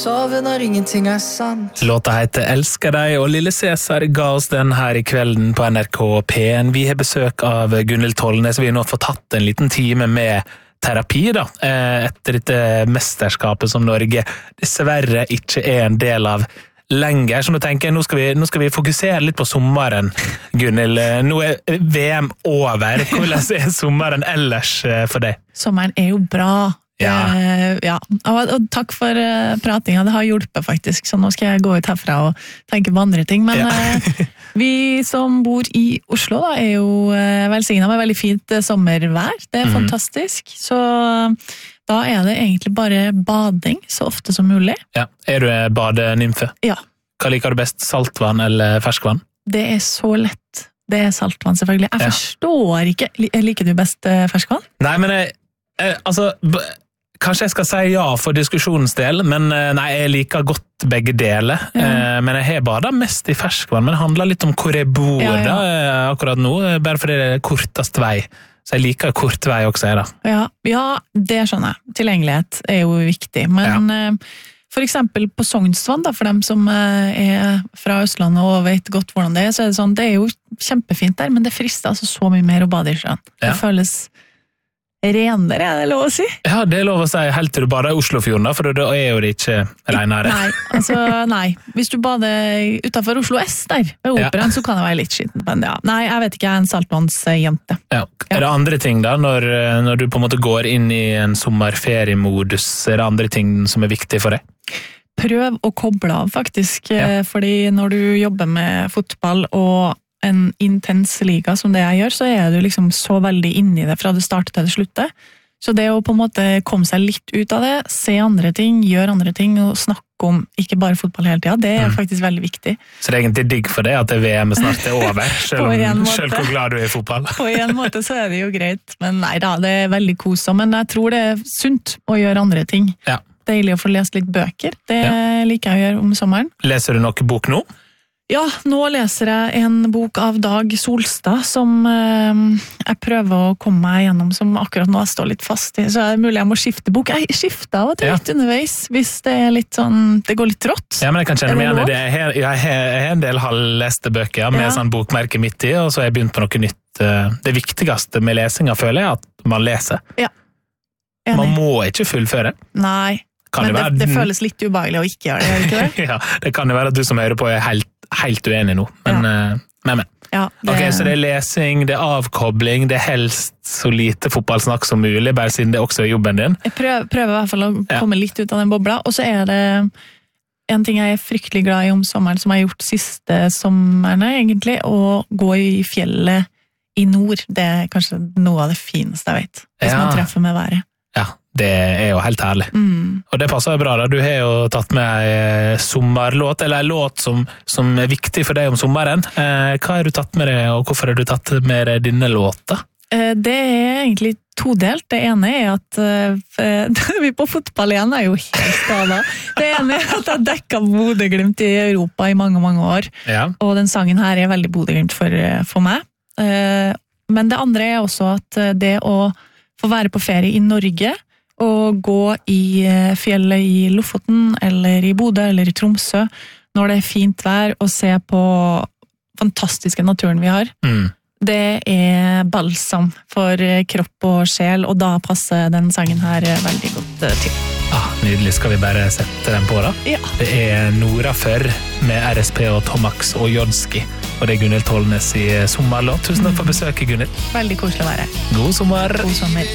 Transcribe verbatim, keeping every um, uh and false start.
Sove når ingenting er sant. Låta heter Elsker deg, og Lille Cæsar ga oss den her i kvelden på N R K P en. Vi har besøk av Gunhild Tollnes, vi har nå fått tatt en liten time med terapi da, etter dette mesterskapet som Norge dessverre ikke er en del av lenger. Så nå tenker jeg, nå skal vi, nå skal vi fokusere litt på sommeren, Gunhild. Nå er V M over. Hvordan er sommeren ellers for deg? Sommeren er jo bra. Ja. Eh, ja. Og, og takk for uh, pratinga, det har hjulpet faktisk, så nå skal jeg gå ut herfra og tenke på andre ting, men ja. uh, vi som bor i Oslo da, er jo uh, velsignet med veldig fint uh, sommervær, det er mm. fantastisk, så uh, da er det egentlig bare bading så ofte som mulig. Ja, er du badenymfe? Ja. Hva liker du best, saltvann eller ferskvann? Det er så lett, det er saltvann selvfølgelig. Jeg ja. forstår ikke, liker du best uh, ferskvann? Nei, men jeg, jeg altså... Kanskje jeg skal si ja for diskusjonens del, men nei, jeg liker godt begge deler. Ja. Men jeg har badet mest i ferskvann, men det handler litt om hvor jeg bor ja, ja. Da, akkurat nå, bare fordi det er kortest vei. Så jeg liker kort vei også, jeg da. Ja, ja, det skjønner jeg. Tilgjengelighet er jo viktig, men ja. for eksempel på Sognsvann, da, for dem som er fra Østlandet og vet godt hvordan det er, så er det sånn, det er jo kjempefint der, men det frister altså så mye mer å bade i sjøen. Ja. Det føles renere, er det lov å si? Ja, det er lov å si helt til du bader i Oslofjorden, for da er jo det ikke renere. Nei, altså, nei. Hvis du bader utenfor Oslo S der, ved operaen, ja. så kan det være litt skitten. Men ja, nei, jeg vet ikke, jeg er en saltvannsjente. Ja. Er det andre ting da, når, når du på en måte går inn i en sommerferiemodus, er det andre ting som er viktig for deg? Prøv å koble av, faktisk, ja. fordi når du jobber med fotball og en intens liga som det jeg gjør, så er du liksom så veldig inni det fra det startet til det sluttet. Så det å på en måte komme seg litt ut av det, se andre ting, gjøre andre ting, og snakke om ikke bare fotball hele tiden, det er mm. faktisk veldig viktig. Så det er egentlig digg for deg at det V M snart er over, selv, om, selv hvor glad du er i fotball? På en måte så er det jo greit, men nei da, det er veldig kosom, men jeg tror det er sunt å gjøre andre ting. Ja. Deilig å få lest litt bøker, det ja. liker jeg å gjøre om sommeren. Leser du noe bok nå? Ja, nå leser jeg en bok av Dag Solstad som eh, jeg prøver å komme meg gjennom, som akkurat nå jeg står litt fast i, så er det mulig jeg må skifte bok. Jeg skifter av og til ja. litt underveis, hvis det er litt sånn, det går litt trått. Ja, men jeg kan kjenne meg igjen i det. Jeg har, jeg har en del halvleste bøker med ja. sånn bokmerke midt i, og så har jeg begynt på noe nytt. Det viktigste med lesinga, føler jeg, at man leser. Ja. Man må ikke fullføre. Nei, kan men det, være... det føles litt ubehagelig å ikke gjøre det, ikke det? Ja, det kan jo være at du som hører på er helt helt uenig nå, men, ja. men, men. Ja, det... Ok, så det er lesing, det er avkobling, det er helst så lite fotballsnakk som mulig, bare siden det også er jobben din. Jeg prøver, prøver i hvert fall å komme ja. litt ut av den bobla, og så er det en ting jeg er fryktelig glad i om sommeren, som jeg har gjort siste sommerne egentlig, å gå i fjellet i nord. Det er kanskje noe av det fineste jeg vet, hvis ja. man treffer med været. Ja, det er jo helt herlig. Mm. Og det passer jo bra da. Du har jo tatt med en sommerlåt, eller en låt som, som er viktig for deg om sommeren. Eh, hva har du tatt med deg, og hvorfor har du tatt med deg denne låta? Eh, det er egentlig todelt. Det ene er at eh, vi på fotball igjen er jo helt skadet. Det ene er at jeg dekket Bodø/Glimt i Europa i mange, mange år. Ja. Og den sangen her er veldig Bodø/Glimt for, for meg. Eh, men det andre er også at det å få være på ferie i Norge, og gå i fjellet i Lofoten, eller i Bodø, eller i Tromsø, når det er fint vær, og se på fantastiske naturen vi har. Mm. Det er balsam for kropp og sjel, og da passer den sangen her veldig godt til. Ah, nydelig. Skal vi bare sette den på da? Ja. Det er Nora Før med R S P og Tomax og Jodski, og det er Gunhild Tollnes i sommerlåt. Tusen takk for besøket, Gunhild. Veldig koselig å være. God sommer. God sommer.